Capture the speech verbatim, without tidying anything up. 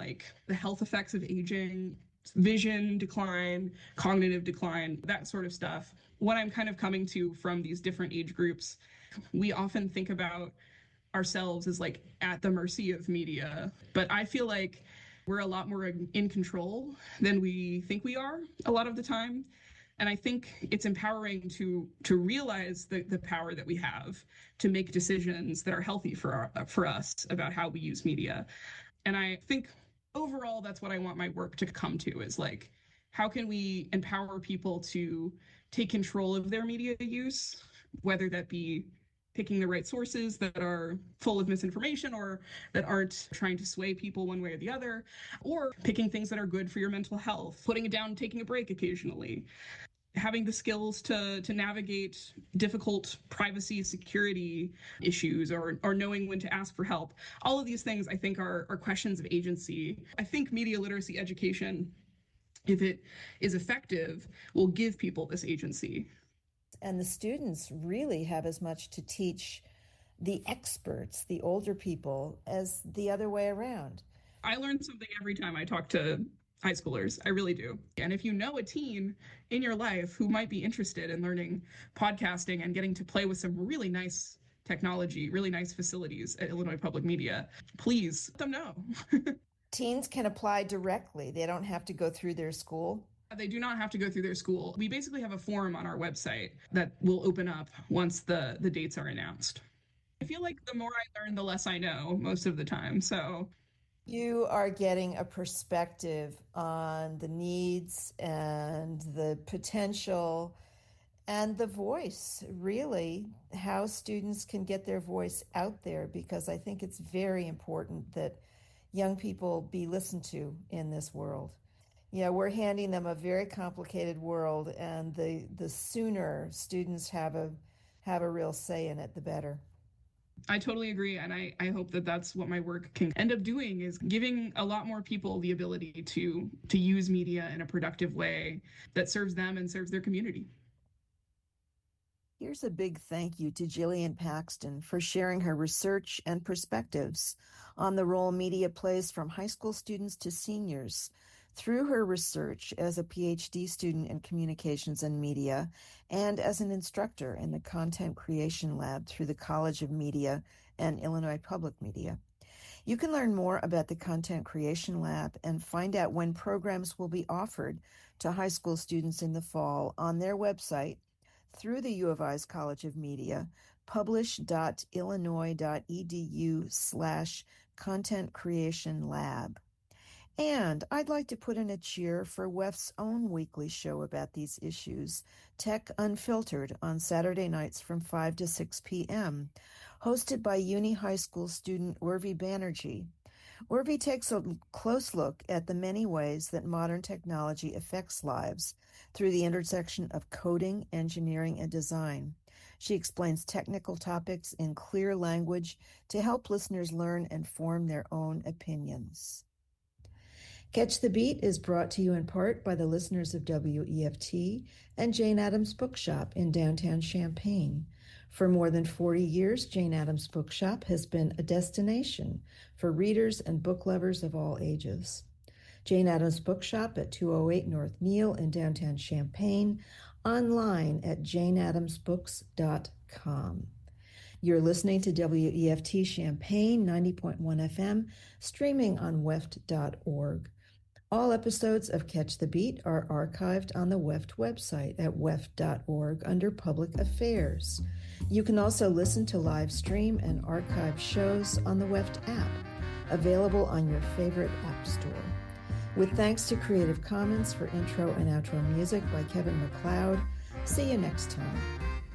like the health effects of aging, vision decline, cognitive decline, that sort of stuff. What I'm kind of coming to from these different age groups, we often think about ourselves as like at the mercy of media, but I feel like we're a lot more in control than we think we are a lot of the time. And I think it's empowering to to realize the, the power that we have to make decisions that are healthy for our, for us about how we use media. And I think overall, that's what I want my work to come to, is like, how can we empower people to take control of their media use, whether that be picking the right sources that are full of misinformation or that aren't trying to sway people one way or the other, or picking things that are good for your mental health, putting it down, taking a break occasionally, having the skills to to navigate difficult privacy security issues, or or knowing when to ask for help. All of these things, I think, are are questions of agency. I think media literacy education, if it is effective, will give people this agency. And the students really have as much to teach the experts, the older people, as the other way around. I learn something every time I talk to high schoolers. I really do. And if you know a teen in your life who might be interested in learning podcasting and getting to play with some really nice technology, really nice facilities at Illinois Public Media, please let them know. Teens can apply directly. They don't have to go through their school. They do not have to go through their school. We basically have a forum on our website that will open up once the, the dates are announced. I feel like the more I learn, the less I know most of the time. So you are getting a perspective on the needs and the potential and the voice, really, how students can get their voice out there, because I think it's very important that young people be listened to in this world. Yeah, we're handing them a very complicated world, and the the sooner students have a have a real say in it, the better. I totally agree, and I, I hope that that's what my work can end up doing, is giving a lot more people the ability to to use media in a productive way that serves them and serves their community. Here's a big thank you to Jillian Paxton for sharing her research and perspectives on the role media plays from high school students to seniors through her research as a P H D student in communications and media and as an instructor in the content creation lab through the College of Media and Illinois Public Media. You can learn more about the Content Creation Lab and find out when programs will be offered to high school students in the fall on their website through the U of I's College of Media, publish.illinois.edu slash content creation lab. And I'd like to put in a cheer for W E F's own weekly show about these issues, Tech Unfiltered, on Saturday nights from five to six p.m., hosted by Uni High School student Urvi Banerjee. Urvi takes a close look at the many ways that modern technology affects lives through the intersection of coding, engineering, and design. She explains technical topics in clear language to help listeners learn and form their own opinions. Catch the Beat is brought to you in part by the listeners of W E F T and Jane Addams Bookshop in downtown Champaign. For more than forty years, Jane Addams Bookshop has been a destination for readers and book lovers of all ages. Jane Addams Bookshop at two oh eight North Neal in downtown Champaign, online at jane addams books dot com. You're listening to W E F T Champaign ninety point one F M, streaming on weft dot org. All episodes of Catch the Beat are archived on the W E F T website at weft dot org under Public Affairs. You can also listen to live stream and archive shows on the W E F T app, available on your favorite app store. With thanks to Creative Commons for intro and outro music by Kevin MacLeod. See you next time.